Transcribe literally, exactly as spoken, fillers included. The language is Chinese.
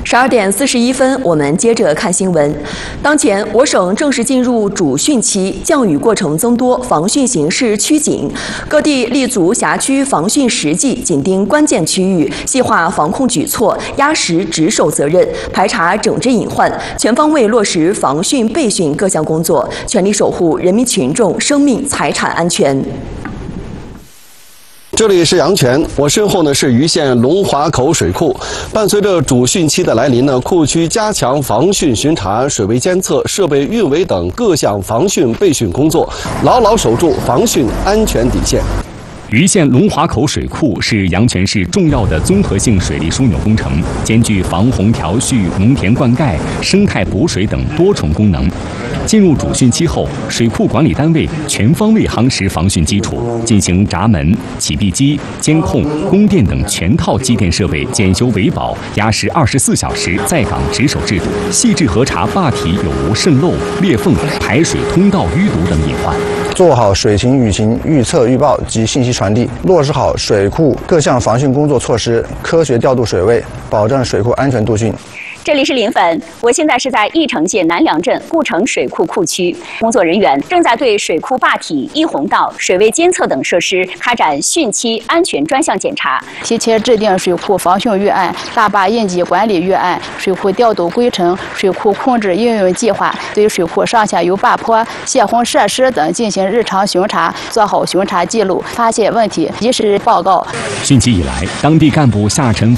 十二点四十一分，我们接着看新闻。当前，我省正式进入主汛期，降雨过程增多，防汛形势趋紧。各地立足辖区防汛实际，紧盯关键区域，细化防控举措，压实值守责任，排查整治隐患，全方位落实防汛备汛各项工作，全力守护人民群众生命财产安全。 这里是阳泉，我身后呢是盂县龙华口水库。伴随着主汛期的来临呢，库区加强防汛巡查、水位监测、设备运维等各项防汛备汛工作，牢牢守住防汛安全底线。 盂县龙华口水库是阳泉市重要的综合性水利枢纽工程，兼具防洪调蓄、农田灌溉、生态补水等多重功能。进入主汛期后，水库管理单位全方位夯实防汛基础，进行闸门、启闭机、监控、供电等全套机电设备检修维保，压实二十四小时在岗值守制度，细致核查坝体有无渗漏、裂缝、排水通道淤堵等隐患。 做好水情雨情预测预报及信息传递，落实好水库各项防汛工作措施，科学调度水位，保证水库安全度汛。 这里是临汾，我现在是在义城县南梁镇顾城水库库区，工作人员正在对水库坝体、溢洪道、水位监测等设施开展汛期安全专项检查， 提前制定水库防汛预案、大坝应急管理预案、水库调度规程、水库控制应用计划，对水库上下游坝坡、泄洪设施等进行日常巡查，做好巡查记录，发现问题及时报告。 汛期以来，当地干部下沉。